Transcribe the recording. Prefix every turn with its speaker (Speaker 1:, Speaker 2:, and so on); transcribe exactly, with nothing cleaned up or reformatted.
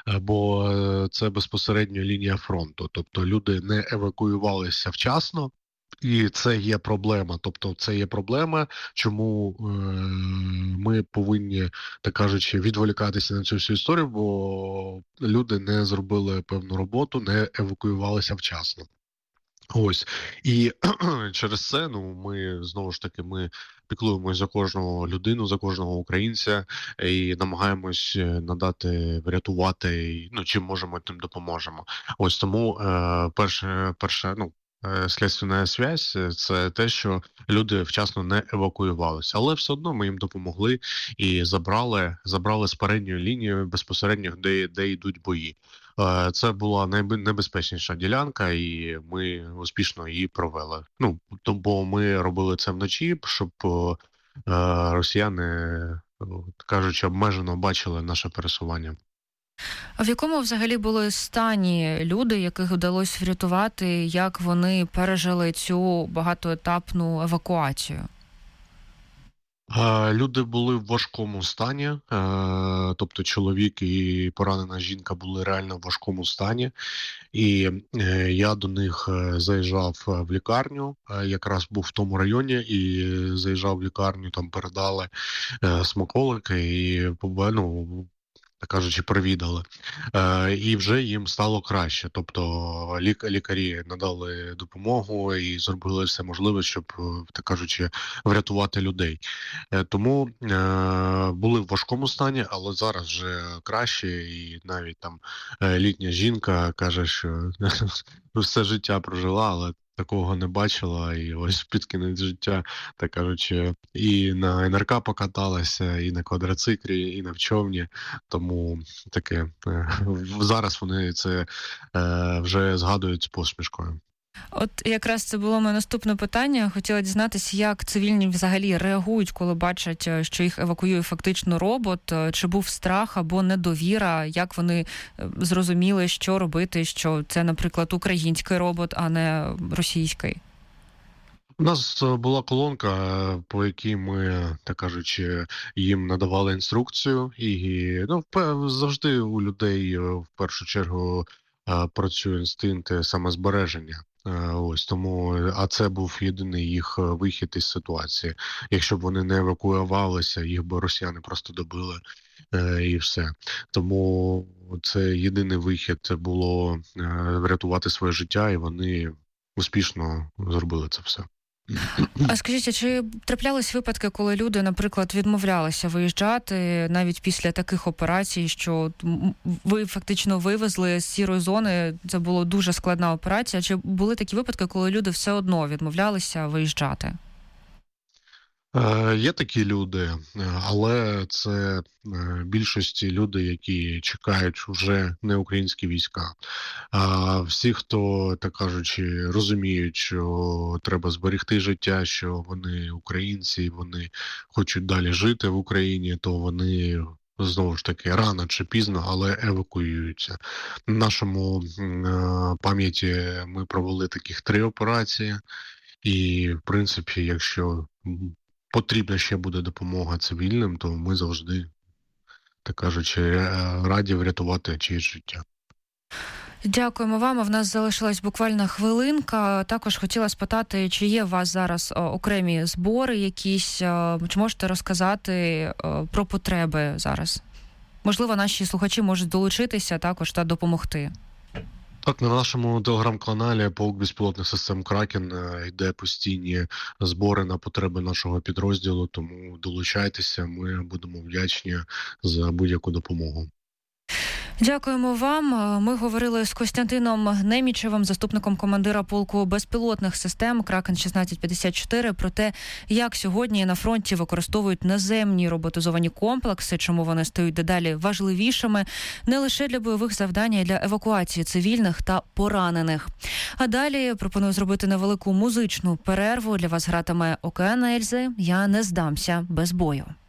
Speaker 1: бо це безпосередньо лінія фронту. Тобто люди не евакуювалися вчасно, і це є проблема. Тобто це є проблема, чому е, ми повинні, так кажучи, відволікатися на цю всю історію, бо люди не зробили певну роботу, не евакуювалися вчасно. Ось. І через це, ну, ми, знову ж таки, ми піклуємось за кожного людину, за кожного українця і намагаємось надати, врятувати, і, ну, чим можемо, тим допоможемо. Ось тому е, перше, перше, ну, е, слідственна зв'язь – це те, що люди вчасно не евакуювалися. Але все одно ми їм допомогли і забрали, забрали з передньої лінії безпосередньо, де, де йдуть бої. Це була найнебезпечніша ділянка, і ми успішно її провели. Ну, то, бо ми робили це вночі, щоб е, росіяни, кажучи, обмежено бачили наше пересування.
Speaker 2: А в якому взагалі були стані люди, яких вдалося врятувати, як вони пережили цю багатоетапну евакуацію?
Speaker 1: Люди були в важкому стані, тобто чоловік і поранена жінка були реально в важкому стані. І я до них заїжджав в лікарню, якраз був в тому районі, і заїжджав в лікарню, там передали смаколики і, ну, так кажучи, провідали. Е, і вже їм стало краще. Тобто лік- лікарі надали допомогу і зробили все можливе, щоб, так кажучи, врятувати людей. Е, тому е, були в важкому стані, але зараз вже краще. І навіть там е, літня жінка каже, що все життя прожила, але такого не бачила, і ось під кінець життя, так кажучи, і на ен ер ка покаталася, і на квадроциклі, і на човні. Тому таке зараз вони це е, вже згадують з посмішкою.
Speaker 2: От якраз це було моє наступне питання. Хотіла дізнатися, як цивільні взагалі реагують, коли бачать, що їх евакуює фактично робот. Чи був страх або недовіра? Як вони зрозуміли, що робити, що це, наприклад, український робот, а не російський?
Speaker 1: У нас була колонка, по якій ми, так кажучи, їм надавали інструкцію. І, ну, завжди у людей в першу чергу працює інстинкт самозбереження. Ось тому, а це був єдиний їх вихід із ситуації. Якщо б вони не евакуювалися, їх би росіяни просто добили е, і все. Тому це єдиний вихід було е, врятувати своє життя, і вони успішно зробили це все.
Speaker 2: А скажіть, а чи траплялись випадки, коли люди, наприклад, відмовлялися виїжджати навіть після таких операцій, що ви фактично вивезли з сірої зони, це була дуже складна операція, чи були такі випадки, коли люди все одно відмовлялися виїжджати?
Speaker 1: Є такі люди, але це більшості люди, які чекають вже не українські війська. А всі, хто, так кажучи, розуміють, що треба зберегти життя, що вони українці, вони хочуть далі жити в Україні, то вони знову ж таки рано чи пізно, але евакуюються. В нашому пам'яті ми провели таких три операції, і, в принципі, якщо потрібна ще буде допомога цивільним, то ми завжди, так кажучи, раді врятувати чиєсь життя.
Speaker 2: Дякуємо вам. А в нас залишилась буквально хвилинка. Також хотіла спитати, чи є у вас зараз окремі збори якісь, чи можете розказати про потреби зараз? Можливо, наші слухачі можуть долучитися також та допомогти.
Speaker 1: Так, на нашому телеграм-каналі «Полк безпілотних систем Кракен» йде постійні збори на потреби нашого підрозділу, тому долучайтеся, ми будемо вдячні за будь-яку допомогу.
Speaker 2: Дякуємо вам. Ми говорили з Костянтином Немічевим, заступником командира полку безпілотних систем Кракен шістнадцять п'ятдесят чотири, про те, як сьогодні на фронті використовують наземні роботизовані комплекси, чому вони стають дедалі важливішими не лише для бойових завдань, а й для евакуації цивільних та поранених. А далі пропоную зробити невелику музичну перерву. Для вас гратиме Океан Ельзи «Я не здамся без бою».